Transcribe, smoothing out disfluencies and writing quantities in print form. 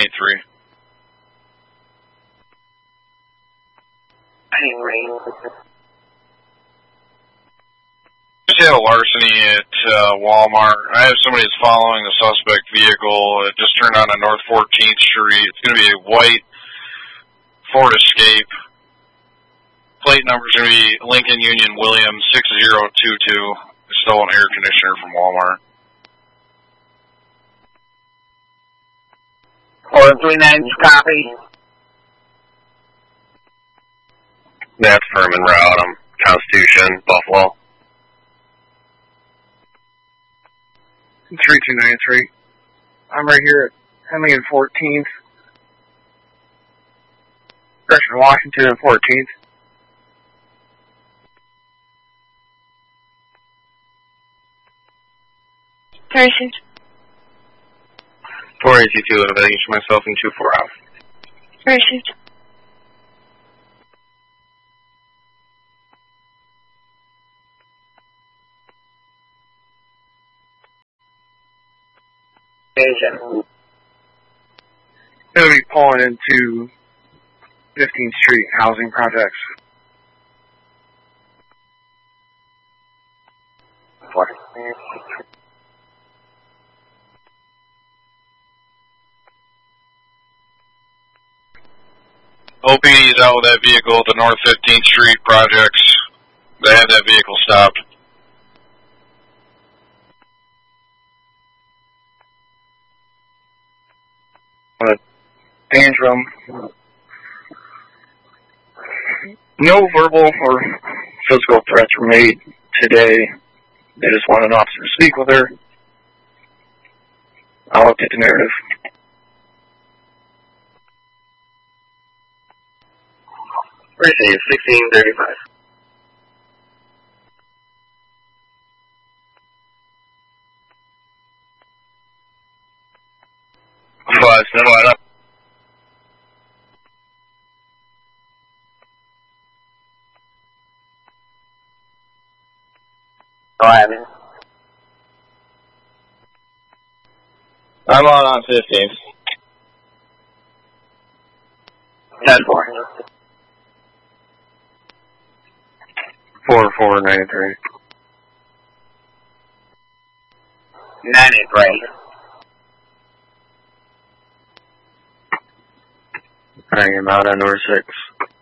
983. Just had a larceny at Walmart. I have somebody that's following the suspect vehicle. It just turned on North 14th Street. It's going to be a white Ford Escape. Plate number is going to be Lincoln Union Williams 6022. Stolen air conditioner from Walmart. 439 copy. That's Furman Route. Constitution, Buffalo. 3293. I'm right here at Henley and 14th. Gresham, Washington and 14th. Person. 482, evaluation myself in 24 hours. Person. Agent. Going to be pulling into 15th Street housing projects. What? OPD is out with that vehicle at the North 15th Street projects. They have that vehicle stopped. Tantrum. No verbal or physical threats were made today. They just want an officer to speak with her. I'll update the narrative. Receive 1635. Buzz, no, I don't. Go ahead. I'm on 15th. 10-4. 4493. 983. I am out on North 6.